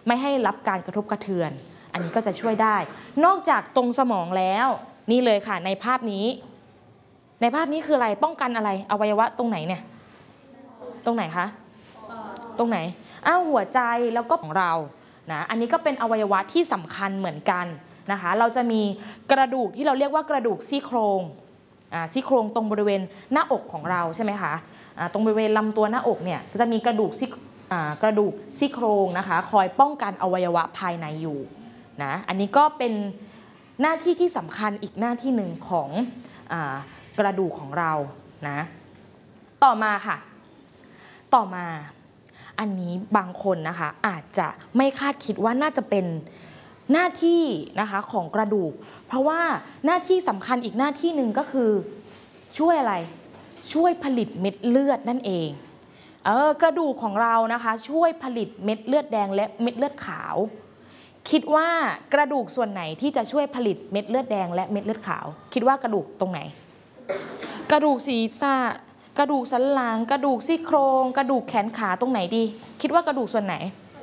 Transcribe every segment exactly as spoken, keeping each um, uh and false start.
ไม่ให้รับการกระทบกระเทือนอันนี้ก็จะช่วยได้นอกจากตรงสมองแล้วนี่เลยค่ะในภาพนี้ในภาพนี้คืออะไรป้องกันอะไรอวัยวะตรงไหนเนี่ยตรงไหนคะตรงไหนอ้าวหัวใจแล้วก็ของเรานะอันนี้ก็เป็นอวัยวะที่สำคัญเหมือนกันนะคะเราจะมีกระดูกที่เราเรียกว่ากระดูกซี่โครงอ่าซี่โครงตรงบริเวณหน้าอกของเราใช่ไหมคะอ่าตรงบริเวณลำตัวหน้าอกเนี่ยจะมีกระดูกซี่อ่ากระดูกซี่โครงนะคะคอยป้องกันอวัยวะภายในอยู่นะอันนี้ก็เป็นหน้าที่ที่สำคัญอีกหน้าที่หนึ่งของอ่ากระดูกของเรานะต่อมาค่ะต่อมาอันนี้บางคนนะคะอาจจะไม่คาดคิดว่าน่าจะเป็นหน้าที่นะคะของกระดูกเพราะว่าหน้าที่สำคัญอีกหน้าที่หนึ่งก็คือช่วยอะไรช่วยผลิตเม็ดเลือดนั่นเองเออกระดูกของเรานะคะช่วยผลิตเม็ดเลือดแดงและเม็ดเลือดขาวคิดว่ากระดูกส่วนไหนที่จะช่วยผลิตเม็ดเลือดแดงและเม็ดเลือดขาวคิดว่ากระดูกตรงไหนกระดูกศีรษะกระดูกสันหลังกระดูกซี่โครงกระดูกแขนขาตรงไหนดีคิดว่ากระดูกส่วนไหน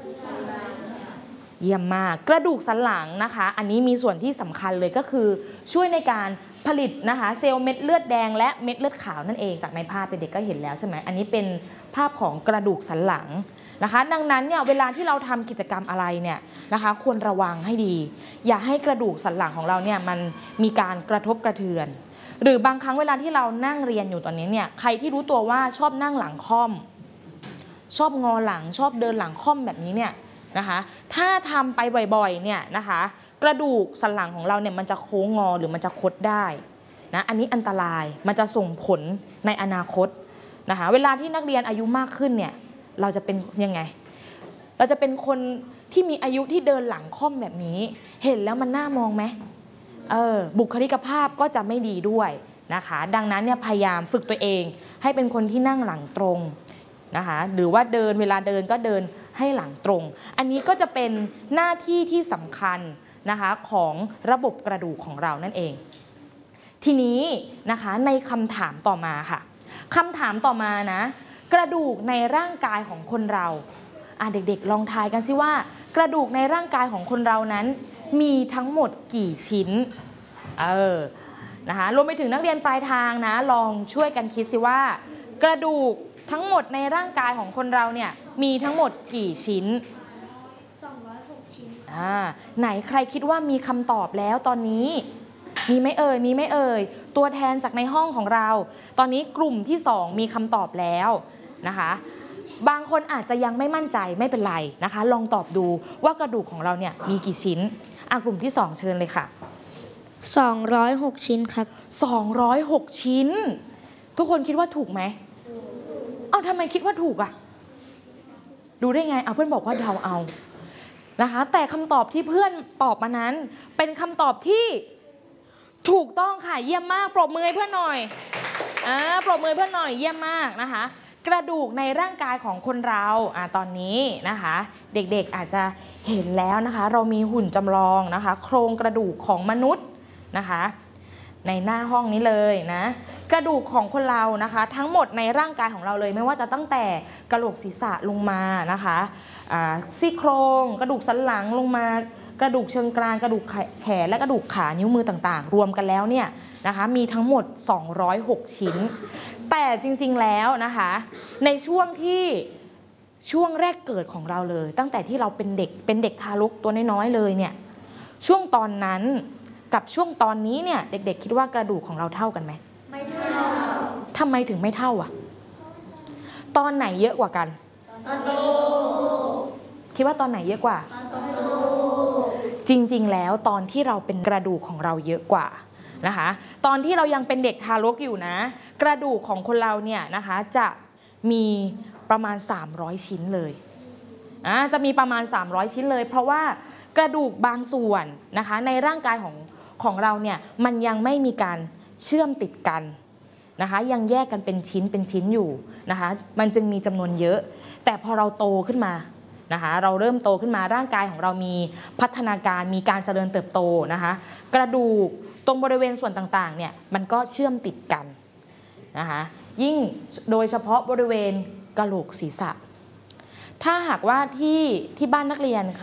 เยี่ยมมากกระดูกสันหลังนะคะอันนี้มีส่วนที่สำคัญเลยก็คือช่วยในการผลิตนะคะเซลล์เม็ดเลือดแดงและเม็ดเลือดขาวนั่นเองจากในภาพเด็กๆก็เห็นแล้วใช่ไหมอันนี้เป็นภาพของกระดูกสันหลังนะคะดังนั้นเนี่ยเวลาที่เราทำกิจกรรมอะไรเนี่ยนะคะควรระวังให้ดีอย่าให้กระดูกสันหลังของเราเนี่ยมันมีการกระทบกระเทือนหรือบางครั้งเวลาที่เรานั่งเรียนอยู่ตอนนี้เนี่ยใครที่รู้ตัวว่าชอบนั่งหลังค่อมชอบงอหลังชอบเดินหลังค่อมแบบนี้เนี่ยนะคะถ้าทำไปบ่อยๆเนี่ยนะคะกระดูกสันหลังของเราเนี่ยมันจะโค้งงอหรือมันจะคดได้นะอันนี้อันตรายมันจะส่งผลในอนาคตนะคะเวลาที่นักเรียนอายุมากขึ้นเนี่ยเราจะเป็นยังไงเราจะเป็นคนที่มีอายุที่เดินหลังค่อมแบบนี้เห็นแล้วมันน่ามองไหมเออบุคลิกภาพก็จะไม่ดีด้วยนะคะดังนั้นเนี่ยพยายามฝึกตัวเองให้เป็นคนที่นั่งหลังตรงนะคะหรือว่าเดินเวลาเดินก็เดินให้หลังตรงอันนี้ก็จะเป็นหน้าที่ที่สำคัญนะคะของระบบกระดูกของเรานั่นเองทีนี้นะคะในคำถามต่อมาค่ะคำถามต่อมานะกระดูกในร่างกายของคนเราอ่ะเด็กๆลองทายกันสิว่ากระดูกในร่างกายของคนเรานั้นมีทั้งหมดกี่ชิ้นเออนะคะรวมไปถึงนักเรียนปลายทางนะลองช่วยกันคิดสิว่ากระดูกทั้งหมดในร่างกายของคนเราเนี่ยมีทั้งหมดกี่ชิ้นสองร้อยหกชิ้นอ่าไหนใครคิดว่ามีคำตอบแล้วตอนนี้มีไหมเอ่ยมีไหมเอ่ยตัวแทนจากในห้องของเราตอนนี้กลุ่มที่สองมีคำตอบแล้วนะคะบางคนอาจจะยังไม่มั่นใจไม่เป็นไรนะคะลองตอบดูว่ากระดูกของเราเนี่ยมีกี่ชิ้นอ่ะกลุ่มที่สองเชิญเลยค่ะสองร้อยหกชิ้นครับสองร้อยหกชิ้นทุกคนคิดว่าถูกไหมเอ้าทำไมคิดว่าถูกอ่ะดูได้ไงเอาเพื่อนบอกว่าเดาเอานะคะแต่คำตอบที่เพื่อนตอบมานั้นเป็นคำตอบที่ถูกต้องค่ะเยี่ยมมากปรบมือให้เพื่อนหน่อยอ่าปรบมือเพื่อนหน่อยเยี่ยมมากนะคะกระดูกในร่างกายของคนเราอ่าตอนนี้นะคะเด็กๆอาจจะเห็นแล้วนะคะเรามีหุ่นจำลองนะคะโครงกระดูกของมนุษย์นะคะในหน้าห้องนี้เลยนะกระดูกของคนเรานะคะทั้งหมดในร่างกายของเราเลยไม่ว่าจะตั้งแต่กระโหลกศีรษะลงมานะคะซี่โครงกระดูกสันหลังลงมากระดูกเชิงกรานกระดูกแขนและกระดูกขานิ้วมือต่างๆรวมกันแล้วเนี่ยนะคะมีทั้งหมดสองร้อยหกชิ้นแต่จริงๆแล้วนะคะในช่วงที่ช่วงแรกเกิดของเราเลยตั้งแต่ที่เราเป็นเด็กเป็นเด็กทารกตัวน้อยๆเลยเนี่ยช่วงตอนนั้นกับช่วงตอนนี้เนี่ยเด็กๆคิดว่ากระดูกของเราเท่ากันไหมไม่เท่าทำไมถึงไม่เท่าอ่ะตอนไหนเยอะกว่ากันตอนโตคิดว่าตอนไหนเยอะกว่าตอนโตจริงๆแล้วตอนที่เราเป็นกระดูกของเราเยอะกว่านะคะตอนที่เรายังเป็นเด็กทารกอยู่นะกระดูกของคนเราเนี่ยนะคะจะมีประมาณสามร้อยชิ้นเลยอ่าจะมีประมาณสามร้อยชิ้นเลยเพราะว่ากระดูกบางส่วนนะคะในร่างกายของของเราเนี่ยมันยังไม่มีการเชื่อมติดกันนะคะยังแยกกันเป็นชิ้นเป็นชิ้นอยู่นะคะมันจึงมีจำนวนเยอะแต่พอเราโตขึ้นมานะคะเราเริ่มโตขึ้นมาร่างกายของเรามีพัฒนาการมีการเจริญเติบโตนะคะกระดูกตรงบริเวณส่วนต่างๆเนี่ยมันก็เชื่อมติดกันนะคะยิ่งโดยเฉพาะบริเวณกะโหลกศีรษะถ้าหากว่าที่ที่บ้านนักเรียน